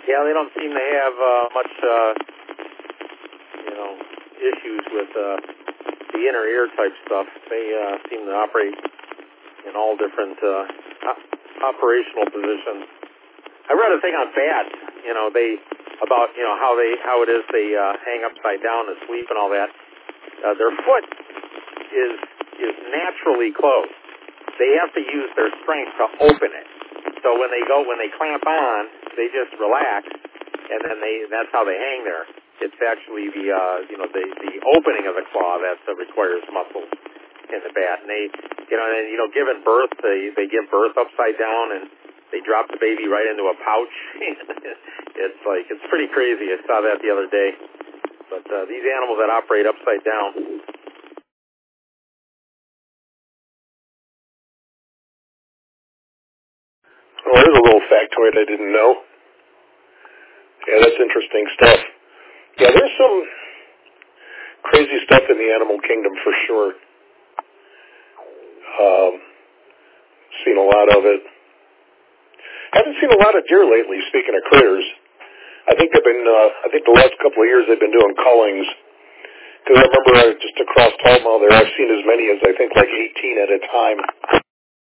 Yeah, they don't seem to have much, issues with the inner ear type stuff. They seem to operate in all different operational positions. I read a thing on bats, about how it is they hang upside down to sleep and all that. Their foot is naturally closed. They have to use their strength to open it. So when they clamp on, they just relax, and then that's how they hang there. It's actually the opening of the claw that requires muscles in the bat. And giving birth, they give birth upside down, and they drop the baby right into a pouch. It's pretty crazy. I saw that the other day. But these animals that operate upside down. Well, there's a little factoid I didn't know. Yeah, that's interesting stuff. Yeah, there's some crazy stuff in the animal kingdom for sure. Seen a lot of it. Haven't seen a lot of deer lately, speaking of critters. I think the last couple of years they've been doing cullings. Because I remember just across Tallmouth there, I've seen as many as I think like 18 at a time.